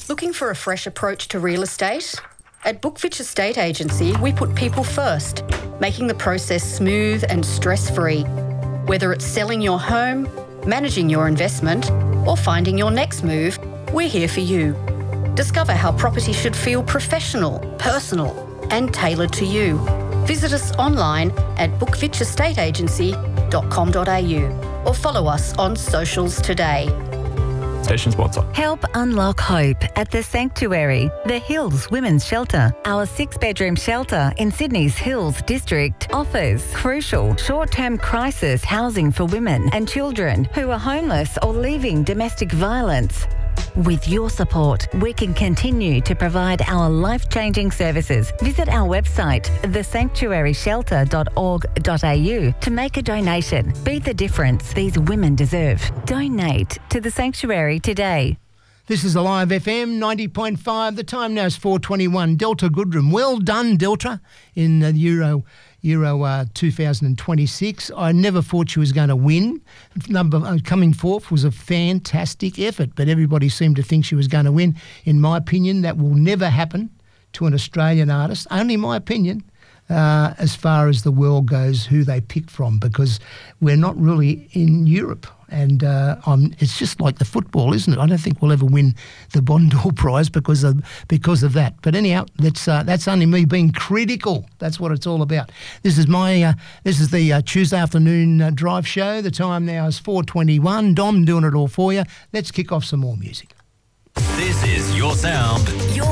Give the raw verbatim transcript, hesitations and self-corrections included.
Looking for a fresh approach to real estate? At Bookfitch Estate Agency, we put people first, making the process smooth and stress-free. Whether it's selling your home, managing your investment, or finding your next move, we're here for you. Discover how property should feel professional, personal, and tailored to you. Visit us online at bookfitch estate agency dot com dot a u or follow us on socials today. Station sponsor. Help unlock hope at The Sanctuary, the Hills Women's Shelter. Our six-bedroom shelter in Sydney's Hills District offers crucial short-term crisis housing for women and children who are homeless or leaving domestic violence. With your support, we can continue to provide our life-changing services. Visit our website, the sanctuary shelter dot org dot a u, to make a donation. Be the difference these women deserve. Donate to The Sanctuary today. This is Alive F M ninety point five. The time now is four twenty-one. Delta Goodrem. Well done, Delta, in the Euro Euro uh, two thousand twenty-six. I never thought she was going to win. Number uh, coming fourth was a fantastic effort, but everybody seemed to think she was going to win. In my opinion, that will never happen to an Australian artist. Only my opinion. Uh, as far as the world goes, who they pick from, because we're not really in Europe. And uh, I'm, it's just like the football, isn't it? I don't think we'll ever win the Bond d'Or prize because of because of that. But anyhow, that's uh, that's only me being critical. That's what it's all about. This is my uh, this is the uh, Tuesday afternoon uh, drive show. The time now is four twenty-one. Dom doing it all for you. Let's kick off some more music. This is your sound. Your